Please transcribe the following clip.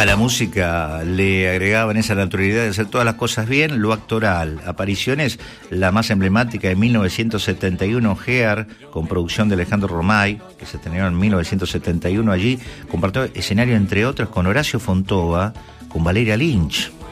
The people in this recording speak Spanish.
A la música le agregaban esa naturalidad de hacer todas las cosas bien, lo actoral. Apariciones, la más emblemática de 1971, Gear, con producción de Alejandro Romay, que se estrenó en 1971 allí, compartió escenario entre otros con Horacio Fontova, con Valeria Lynch.